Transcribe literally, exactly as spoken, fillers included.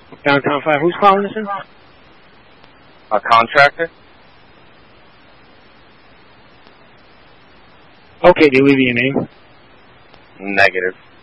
Downtown Fire. Who's calling this in? A contractor? Okay, do you leave your name? Negative.